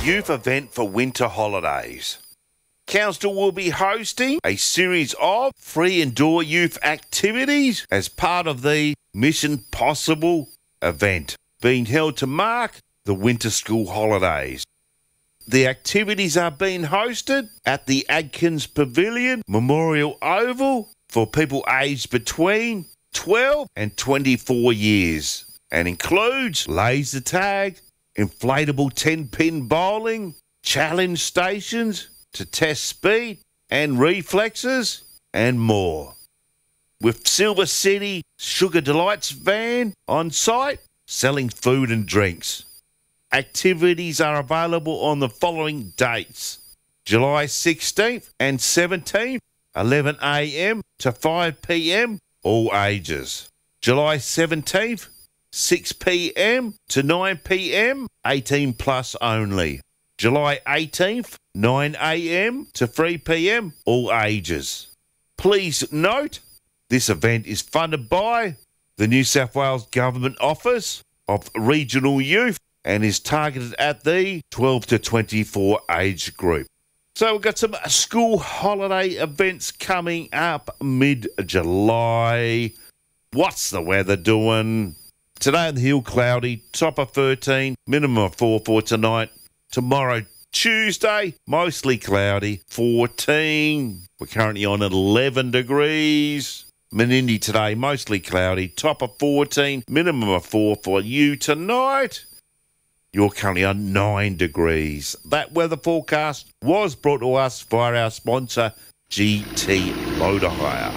youth event for winter holidays. Council will be hosting a series of free indoor youth activities as part of the Mission Possible event being held to mark the winter school holidays. The activities are being hosted at the Adkins Pavilion Memorial Oval for people aged between 12 and 24 years and includes laser tag, inflatable 10-pin bowling, challenge stations to test speed and reflexes, and more. With Silver City Sugar Delights van on site selling food and drinks. Activities are available on the following dates: July 16th and 17th, 11 a.m. to 5 p.m, all ages. July 17th, 6 p.m. to 9 p.m, 18 plus only. July 18th, 9 a.m. to 3 p.m, all ages. Please note, this event is funded by the New South Wales Government Office of Regional Youth and is targeted at the 12 to 24 age group. So we've got some school holiday events coming up mid-July. What's the weather doing? Today on the hill, cloudy, top of 13, minimum of 4 for tonight. Tomorrow, Tuesday, mostly cloudy, 14. We're currently on 11 degrees. Menindee today, mostly cloudy, top of 14, minimum of 4 for you tonight. You're currently on 9 degrees. That weather forecast was brought to us via our sponsor, GT Motor Hire.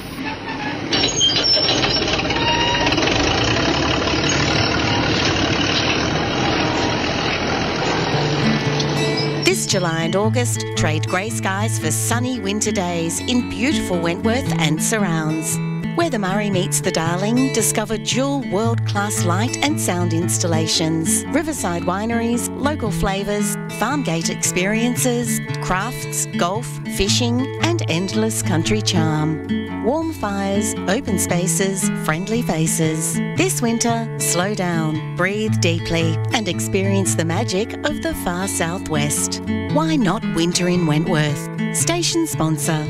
This July and August, trade grey skies for sunny winter days in beautiful Wentworth and surrounds. Where the Murray meets the Darling, discover dual world-class light and sound installations, riverside wineries, local flavours, farm gate experiences, crafts, golf, fishing and endless country charm. Warm fires, open spaces, friendly faces. This winter, slow down, breathe deeply and experience the magic of the far southwest. Why not winter in Wentworth? Station sponsor.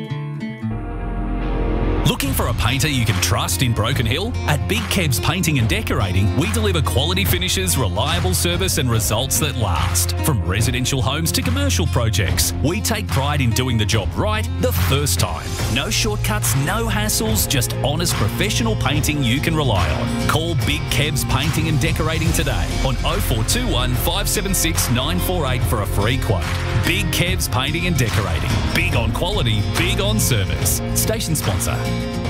Looking for a painter you can trust in Broken Hill? At Big Kebs Painting and Decorating, we deliver quality finishes, reliable service and results that last. From residential homes to commercial projects, we take pride in doing the job right the first time. No shortcuts, no hassles, just honest professional painting you can rely on. Call Big Kebs Painting and Decorating today on 0421 576 948 for a free quote. Big Kebs Painting and Decorating. Big on quality, big on service. Station sponsor.